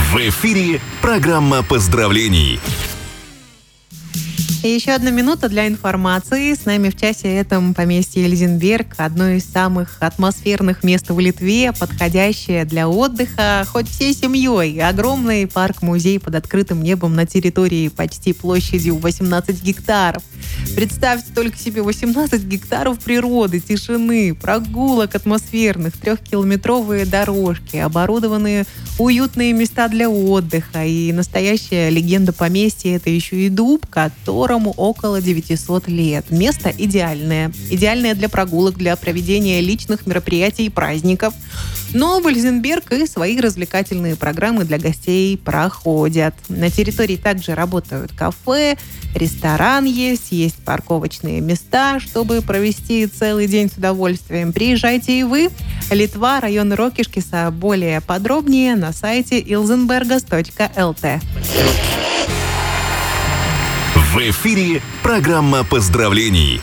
В эфире программа поздравлений. И еще 1 минута для информации. С нами в часе этом поместье Эльзенберг, одно из самых атмосферных мест в Литве, подходящее для отдыха хоть всей семьей. Огромный парк-музей под открытым небом на территории почти площадью 18 гектаров. Представьте только себе 18 гектаров природы, тишины, прогулок атмосферных, 3-километровые дорожки, оборудованные уютные места для отдыха. И настоящая легенда поместья — это еще и дуб, которому около 900 лет. Место идеальное. Идеальное для прогулок, для проведения личных мероприятий и праздников. Но в Эльзенберг и свои развлекательные программы для гостей проходят. На территории также работают кафе, ресторан есть парковочные места, чтобы провести целый день с удовольствием. Приезжайте и вы. Литва, район Рокишкиса. Более подробнее на сайте ilzenbergas.lt. В эфире программа поздравлений.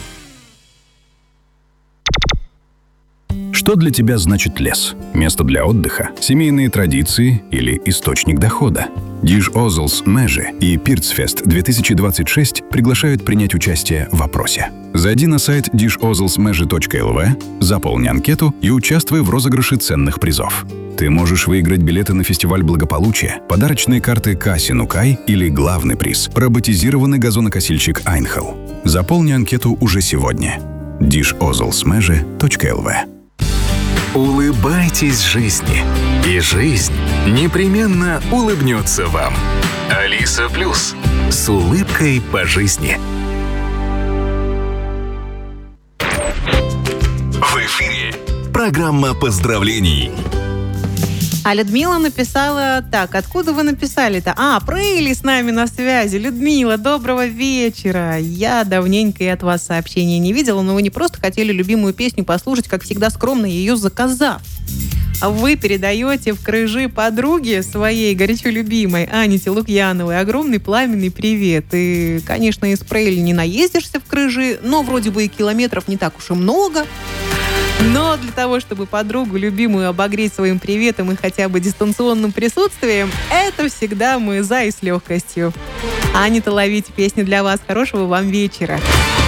Что для тебя значит лес? Место для отдыха, семейные традиции или источник дохода? Диж Озлс Межи и Пирцфест 2026 приглашают принять участие в опросе. Зайди на сайт dishozlsmeji.lv, заполни анкету и участвуй в розыгрыше ценных призов. Ты можешь выиграть билеты на фестиваль благополучия, подарочные карты Касинукай или главный приз – роботизированный газонокосильщик Айнхел. Заполни анкету уже сегодня. dishozlsmeji.lv. Улыбайтесь жизни, и жизнь непременно улыбнется вам. Алиса Плюс. С улыбкой по жизни. В эфире программа поздравлений. А Людмила написала так. Откуда вы написали-то? Прейли с нами на связи. Людмила, доброго вечера. Я давненько и от вас сообщения не видела, но вы не просто хотели любимую песню послушать, как всегда скромно ее заказав. Вы передаете в Крыжи подруге своей горячо любимой Аните Лукьяновой огромный пламенный привет. И, конечно, из Прейли не наездишься в Крыжи, но вроде бы и километров не так уж и много. Но для того, чтобы подругу любимую обогреть своим приветом и хотя бы дистанционным присутствием, это всегда мы за и с легкостью. Анита, ловите песню для вас. Хорошего вам вечера.